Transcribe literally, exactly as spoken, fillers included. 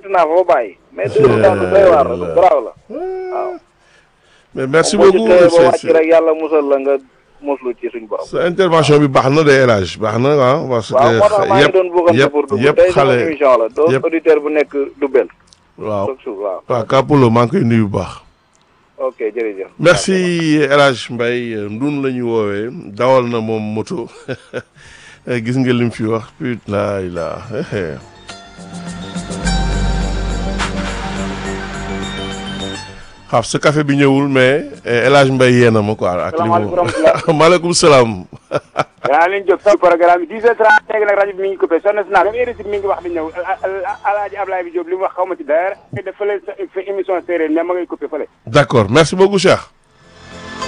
arrêté naa fa ba bàyyi. mais déglu daal lu doy waar la lu garaaw la waaw. mais merci boo ci beaucoup tee ba c'est- wàcc c'est- rek yàlla musal la nga moslu ci suñu borom. sa intervention bi baax na de El Hadj baax na ah parce waaw moo tax maa ngi doon que bëggante yëpp pour dugg yëpp tey sama xale émission la doon yëpp- auditeur bu nekk Dubel. waaw chaque jour waaw. waaw Kapulo maa ngi koy nuyu bu baax. ok jërëjëf. merci El Hadj Mbaye ndun la ñu woowee dawal na moom moto gis nga lim fi wax putain laa ilaa xaaf sa café bi ñëwul mais El Hadj Mbaye yéena ma quoi ak li mu maaleykum salaam yaa leen jóg si programme bi dix heures trente léegi nag rajo bi mi ngi coupé sonn si naa même émission bi mi ngi wax di ñëw Alaaji Ablaye bi Diop li mu wax xaw ma ci dara dafa la fa émission séeréer mais ma ngay coupé fële d'accord merci beaucoup Cheikh